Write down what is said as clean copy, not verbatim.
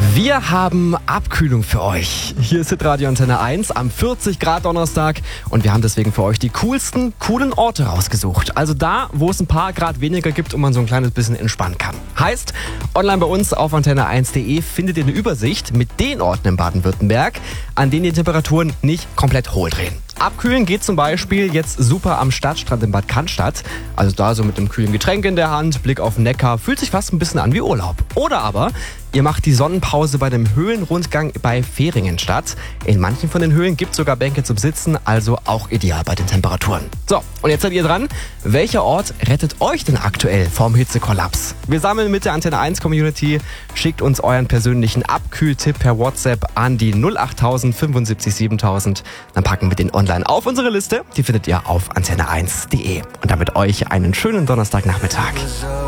Wir haben Abkühlung für euch. Hier ist Hitradio Antenne 1 am 40 Grad Donnerstag und wir haben deswegen für euch die coolsten, coolen Orte rausgesucht. Also da, wo es ein paar Grad weniger gibt und man so ein kleines bisschen entspannen kann. Heißt, online bei uns auf antenne1.de findet ihr eine Übersicht mit den Orten in Baden-Württemberg, an denen die Temperaturen nicht komplett hohl drehen. Abkühlen geht zum Beispiel jetzt super am Stadtstrand in Bad Cannstatt. Also da so mit einem kühlen Getränk in der Hand, Blick auf den Neckar, fühlt sich fast ein bisschen an wie Urlaub. Oder aber ihr macht die Sonnenpause bei dem Höhlenrundgang bei Fehringen-Stadt. In manchen von den Höhlen gibt es sogar Bänke zum Sitzen, also auch ideal bei den Temperaturen. So, und jetzt seid ihr dran. Welcher Ort rettet euch denn aktuell vom Hitzekollaps? Wir sammeln mit der Antenne 1 Community. Schickt uns euren persönlichen Abkühltipp per WhatsApp an die 08000 75 7000. Dann packen wir den online auf unsere Liste. Die findet ihr auf antenne1.de. Und damit euch einen schönen Donnerstagnachmittag.